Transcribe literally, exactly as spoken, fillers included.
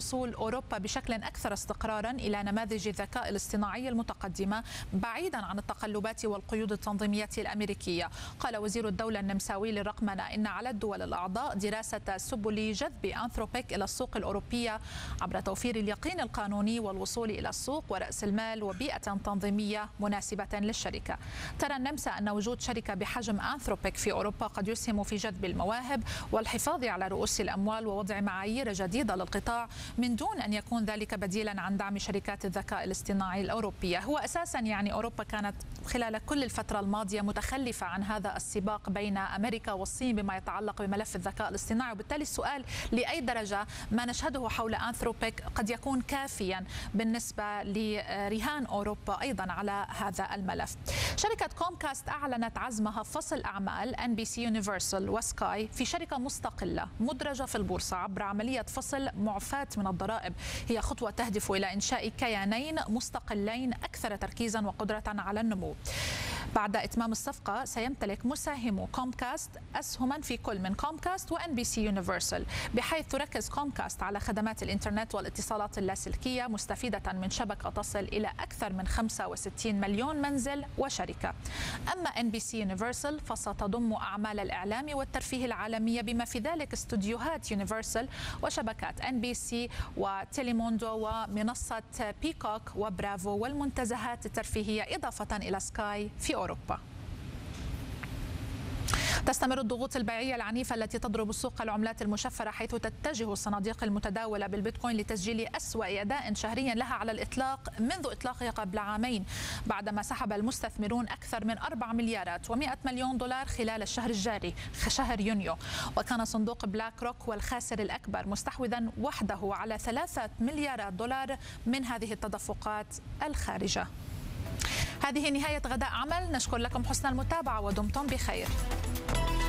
وصول أوروبا بشكل أكثر استقرارا إلى نماذج الذكاء الاصطناعي المتقدمة بعيدا عن التقلبات والقيود التنظيمية الأمريكية. قال وزير الدولة النمساوي للرقمنة إن على الدول الأعضاء دراسة سبل جذب أنثروبيك إلى السوق الأوروبية عبر توفير اليقين القانوني والوصول إلى السوق ورأس المال وبيئة تنظيمية مناسبة للشركة. ترى النمسا أن وجود شركة بحجم أنثروبيك في أوروبا قد يسهم في جذب المواهب والحفاظ على رؤوس الأموال ووضع معايير جديدة للقطاع من دون أن يكون ذلك بديلا عن دعم شركات الذكاء الاصطناعي الأوروبية. هو أساسا يعني أوروبا كانت خلال كل الفترة الماضية متخلفة عن هذا السباق بين أمريكا والصين بما يتعلق بملف الذكاء الاصطناعي، وبالتالي السؤال لأي درجة ما نشهده حول أنثروبيك قد يكون كافيا بالنسبة لرهان أوروبا أيضا على هذا الملف. شركة كومكاست أعلنت عزمها فصل أعمال إن بي سي يونيفرسال وسكاي في شركة مستقلة مدرجة في البورصة عبر عملية فصل معفاة من الضرائب. هي خطوة تهدف إلى إنشاء كيانين مستقلين أكثر تركيزا وقدرة على النمو. بعد إتمام الصفقة سيمتلك مساهمو كومكاست أسهما في كل من كومكاست وإن بي سي يونيفرسال، بحيث تركز كومكاست على خدمات الإنترنت والاتصالات اللاسلكية مستفيدة من شبكة تصل إلى أكثر من خمسة وستين مليون منزل وشركة. أما إن بي سي يونيفرسال فستضم أعمال الإعلام والترفيه العالمية بما في ذلك استوديوهات يونيفرسال وشبكات إن بي سي وتيليموندو ومنصة بيكوك وبرافو والمنتزهات الترفيهية إضافة إلى سكاي في أوروبا. تستمر الضغوط البيعية العنيفة التي تضرب سوق العملات المشفرة، حيث تتجه الصناديق المتداولة بالبيتكوين لتسجيل أسوأ أداء شهريا لها على الإطلاق منذ إطلاقها قبل عامين، بعدما سحب المستثمرون أكثر من أربعة مليارات ومئة مليون دولار خلال الشهر الجاري شهر يونيو. وكان صندوق بلاك روك والخاسر الأكبر مستحوذا وحده على ثلاثة مليارات دولار من هذه التدفقات الخارجة. هذه نهاية غداء عمل، نشكر لكم حسن المتابعة ودمتم بخير.